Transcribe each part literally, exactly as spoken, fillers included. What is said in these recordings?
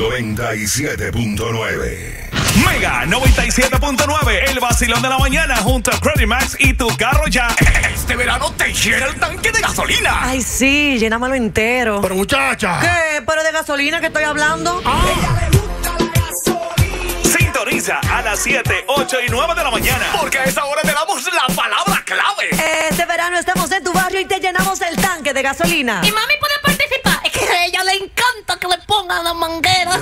noventa y siete punto nueve. Mega noventa y siete punto nueve, el vacilón de la mañana junto a Credit Max y tu carro ya. Este verano te llena el tanque de gasolina. Ay, sí, llénamelo entero. Pero muchacha. ¿Qué? ¿Pero de gasolina que estoy hablando? Ah. Ella le gusta la gasolina. Sintoniza a las siete, ocho y nueve de la mañana, porque a esa hora te damos la palabra clave. Este verano estamos en tu barrio y te llenamos el tanque de gasolina. Y mami puede participar. Es que a ella le encanta que le pongan la manguera.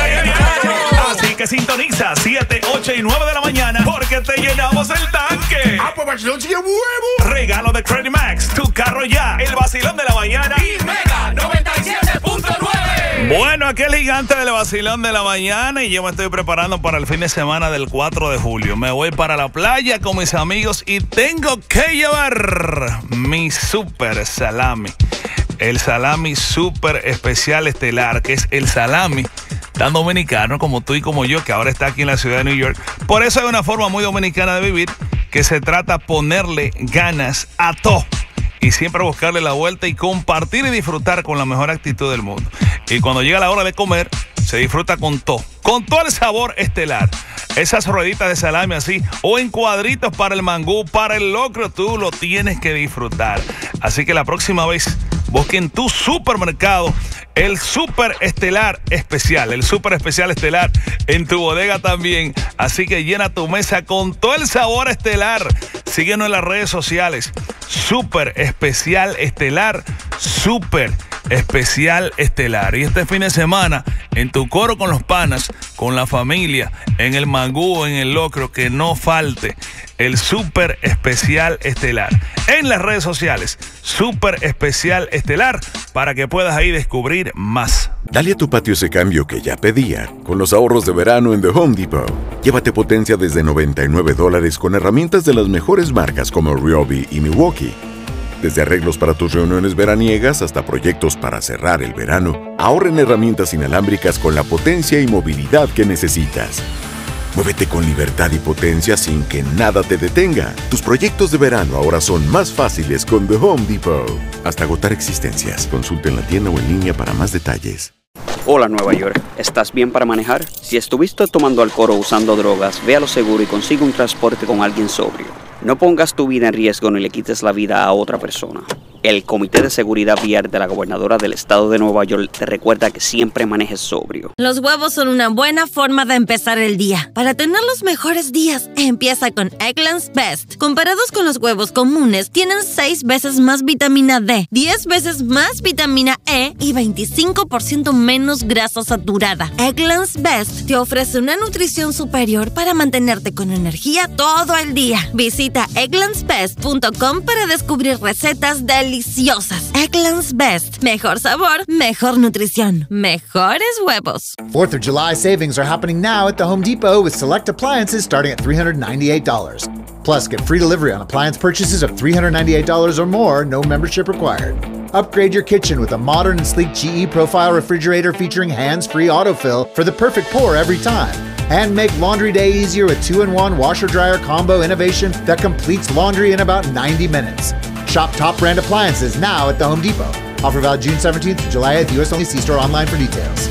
Así que sintoniza siete, ocho y nueve de la mañana, porque te llenamos el tanque. Ah, pues vacilón sigue huevo. Regalo de Credit Max, tu carro ya, el vacilón de la mañana y Mega noventa y siete punto nueve. Bueno, aquí el gigante del vacilón de la mañana y yo me estoy preparando para el fin de semana del cuatro de julio. Me voy para la playa con mis amigos y tengo que llevar mi super salami. El salami super especial estelar, que es el salami tan dominicano como tú y como yo, que ahora está aquí en la ciudad de New York. Por eso hay una forma muy dominicana de vivir, que se trata ponerle ganas a todo y siempre buscarle la vuelta y compartir y disfrutar con la mejor actitud del mundo. Y cuando llega la hora de comer, se disfruta con todo, con todo el sabor estelar. Esas rueditas de salami así, o en cuadritos para el mangú, para el locro, tú lo tienes que disfrutar. Así que la próxima vez, busque en tu supermercado el Super Estelar Especial, el Super Especial Estelar en tu bodega también. Así que llena tu mesa con todo el sabor estelar. Síguenos en las redes sociales. Super Especial Estelar, Super Especial Estelar. Y este fin de semana, en tu coro con los panas, con la familia, en el mangú, en el locro, que no falte el Super Especial Estelar. En las redes sociales, Super Especial Estelar, para que puedas ahí descubrir más. Dale a tu patio ese cambio que ya pedía, con los ahorros de verano en The Home Depot. Llévate potencia desde noventa y nueve dólares con herramientas de las mejores marcas como Ryobi y Milwaukee. Desde arreglos para tus reuniones veraniegas hasta proyectos para cerrar el verano, ahorra en herramientas inalámbricas con la potencia y movilidad que necesitas. Muévete con libertad y potencia sin que nada te detenga. Tus proyectos de verano ahora son más fáciles con The Home Depot. Hasta agotar existencias. Consulta en la tienda o en línea para más detalles. Hola Nueva York, ¿estás bien para manejar? Si estuviste tomando alcohol o usando drogas, ve a lo seguro y consigue un transporte con alguien sobrio. No pongas tu vida en riesgo ni le quites la vida a otra persona. El Comité de Seguridad Vial de la Gobernadora del Estado de Nueva York te recuerda que siempre manejes sobrio. Los huevos son una buena forma de empezar el día. Para tener los mejores días, empieza con Eggland's Best. Comparados con los huevos comunes, tienen seis veces más vitamina D, diez veces más vitamina E y veinticinco por ciento menos grasa saturada. Eggland's Best te ofrece una nutrición superior para mantenerte con energía todo el día. Visita egglands best punto com para descubrir recetas deliciosas. Deliciosas. Eggland's Best. Mejor sabor, mejor nutrición, mejores huevos. fourth of July savings are happening now at the Home Depot with select appliances starting at three hundred ninety-eight dollars. Plus, get free delivery on appliance purchases of three hundred ninety-eight dollars or more, no membership required. Upgrade your kitchen with a modern and sleek G E Profile refrigerator featuring hands-free autofill for the perfect pour every time. And make laundry day easier with two in one washer-dryer combo innovation that completes laundry in about ninety minutes. Shop top brand appliances now at the Home Depot. Offer valid June seventeenth to July eighth, U S only. See store online for details.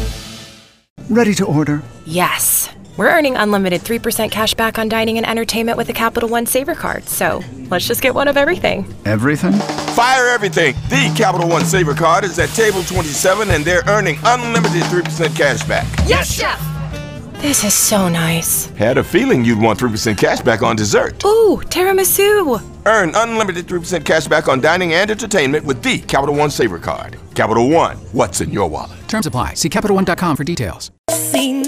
Ready to order? Yes. We're earning unlimited three percent cash back on dining and entertainment with the Capital One Saver Card. So let's just get one of everything. Everything? Fire everything. The Capital One Saver Card is at table twenty-seven and they're earning unlimited three percent cash back. Yes, Chef! This is so nice. Had a feeling you'd want three percent cash back on dessert. Ooh, tiramisu. Earn unlimited three percent cash back on dining and entertainment with the Capital One Saver Card. Capital One, what's in your wallet? Terms apply. See Capital One dot com for details.